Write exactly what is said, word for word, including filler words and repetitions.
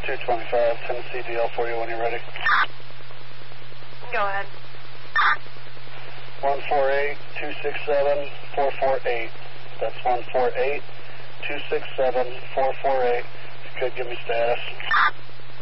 two twenty-five, Tennessee D L for you when you're ready. Go ahead. one four eight, two six seven, four four eight. That's one four eight, two six seven, four four eight. If you could give me status.